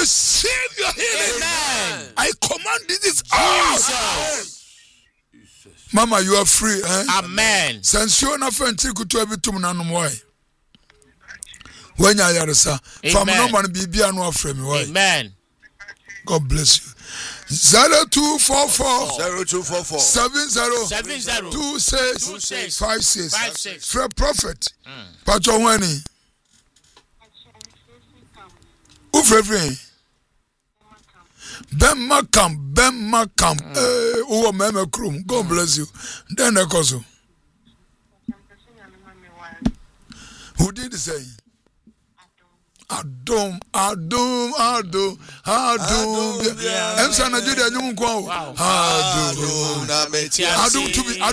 receive your healing. Amen. I command this out. Mama, you are free. Amen. Since you are not fancy to have it to Nanumway. When you are sir, from no man be no frame. Amen. God bless you. 0244 70 2656. For prophet. Pacho Wani. Ufrefre. Ben Makam. Oh, Mama Krum. God bless you. Then I go. Who did say? Adum. Emsa na Jude anyum kwa. Adum to be